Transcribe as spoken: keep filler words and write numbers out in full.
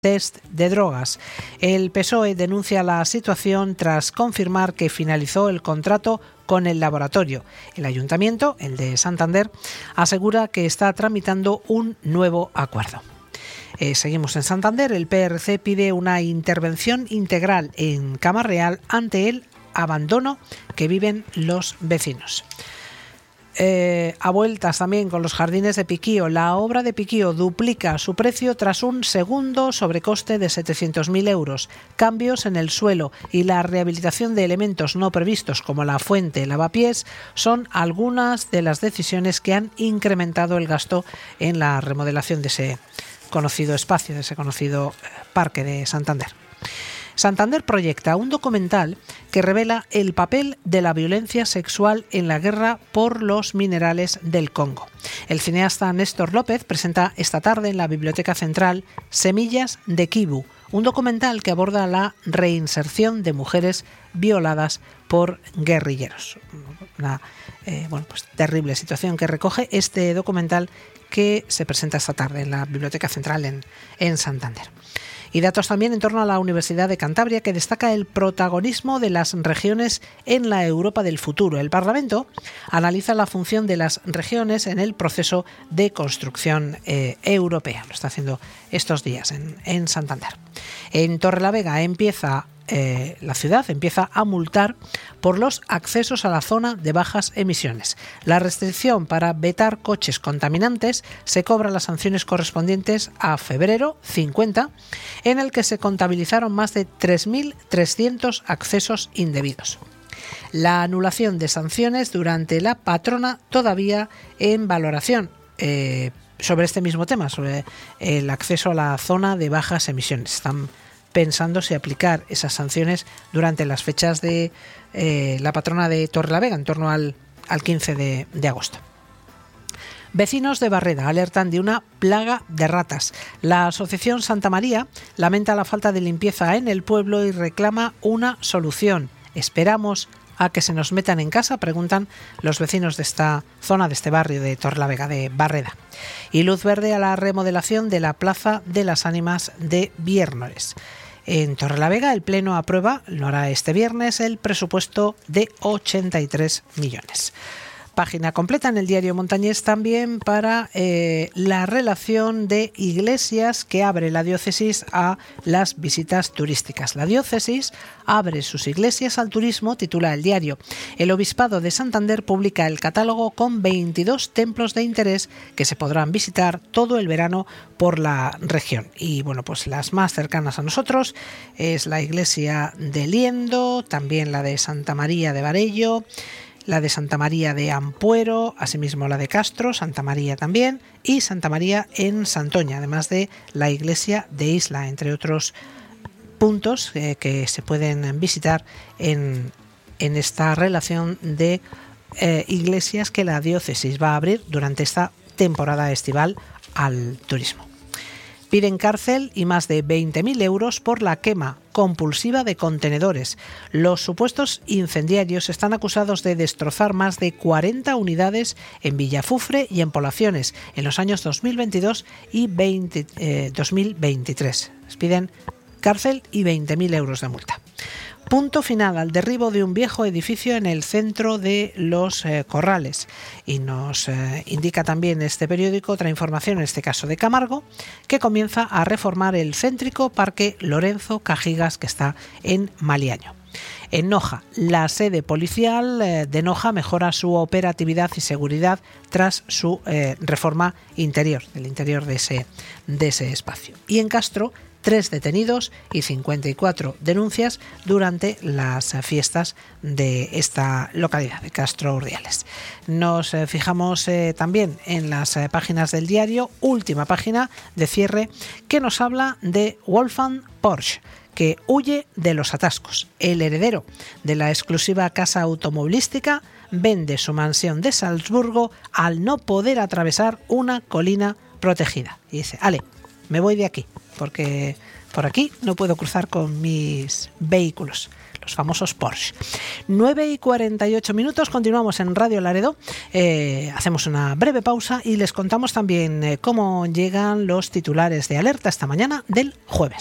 test de drogas. El P S O E denuncia la situación tras confirmar que finalizó el contrato con el laboratorio. El ayuntamiento, el de Santander, asegura que está tramitando un nuevo acuerdo. Eh, seguimos en Santander. El P R C pide una intervención integral en Camarreal ante el abandono que viven los vecinos. Eh, a vueltas también con los jardines de Piquío. La obra de Piquío duplica su precio tras un segundo sobrecoste de setecientos mil euros. Cambios en el suelo y la rehabilitación de elementos no previstos como la fuente lavapiés son algunas de las decisiones que han incrementado el gasto en la remodelación de ese conocido espacio, de ese conocido parque de Santander. Santander proyecta un documental que revela el papel de la violencia sexual en la guerra por los minerales del Congo. El cineasta Néstor López presenta esta tarde en la Biblioteca Central Semillas de Kivu, un documental que aborda la reinserción de mujeres violadas por guerrilleros. Una eh, bueno, pues terrible situación que recoge este documental que se presenta esta tarde en la Biblioteca Central en, en Santander. Y datos también en torno a la Universidad de Cantabria, que destaca el protagonismo de las regiones en la Europa del futuro. El Parlamento analiza la función de las regiones en el proceso de construcción eh, europea. Lo está haciendo estos días en, en Santander. En Torrelavega empieza Eh, la ciudad empieza a multar por los accesos a la zona de bajas emisiones. La restricción para vetar coches contaminantes se cobra las sanciones correspondientes a febrero cincuenta, en el que se contabilizaron más de tres mil trescientos accesos indebidos. La anulación de sanciones durante la patrona todavía en valoración. Eh, sobre este mismo tema, sobre el acceso a la zona de bajas emisiones. Están pensando si aplicar esas sanciones durante las fechas de eh, la patrona de Torrelavega, en torno al, al quince de, de agosto. Vecinos de Barreda alertan de una plaga de ratas. La Asociación Santa María lamenta la falta de limpieza en el pueblo y reclama una solución. Esperamos a que se nos metan en casa, preguntan los vecinos de esta zona, de este barrio de Torrelavega, de Barreda. Y luz verde a la remodelación de la Plaza de las Ánimas de Viérnoles. En Torrelavega el Pleno aprueba, lo hará este viernes, el presupuesto de ochenta y tres millones. Página completa en el diario Montañés también para eh, la relación de iglesias que abre la diócesis a las visitas turísticas. La diócesis abre sus iglesias al turismo, titula el diario. El Obispado de Santander publica el catálogo con veintidós templos de interés que se podrán visitar todo el verano por la región. Y bueno, pues las más cercanas a nosotros es la iglesia de Liendo, también la de Santa María de Varello, la de Santa María de Ampuero, asimismo la de Castro, Santa María también, y Santa María en Santoña, además de la iglesia de Isla, entre otros puntos eh, que se pueden visitar en, en esta relación de eh, iglesias que la diócesis va a abrir durante esta temporada estival al turismo. Piden cárcel y más de veinte mil euros por la quema compulsiva de contenedores. Los supuestos incendiarios están acusados de destrozar más de cuarenta unidades en Villafufre y en Poblaciones en los años dos mil veintidós y veinte, eh, dos mil veintitrés. Les piden cárcel y veinte mil euros de multa. Punto final al derribo de un viejo edificio en el centro de Los eh, Corrales. Y nos eh, indica también este periódico otra información, en este caso de Camargo, que comienza a reformar el céntrico Parque Lorenzo Cajigas, que está en Maliaño. En Noja, la sede policial eh, de Noja mejora su operatividad y seguridad tras su eh, reforma interior, del interior de ese, de ese espacio. Y en Castro, tres detenidos y cincuenta y cuatro denuncias durante las fiestas de esta localidad, de Castro Urdiales. Nos eh, fijamos eh, también en las eh, páginas del diario, última página de cierre, que nos habla de Wolfgang Porsche, que huye de los atascos. El heredero de la exclusiva casa automovilística vende su mansión de Salzburgo al no poder atravesar una colina protegida. Y dice, ale, me voy de aquí. porque por aquí no puedo cruzar con mis vehículos, los famosos Porsche. nueve y cuarenta y ocho minutos, continuamos en Radio Laredo, eh, hacemos una breve pausa y les contamos también eh, cómo llegan los titulares de alerta esta mañana del jueves.